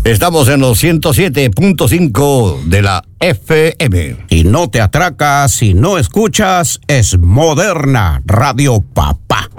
Estamos en los 107.5 de la FM. Y no te atracas si no escuchas Es Moderna Radio Papá.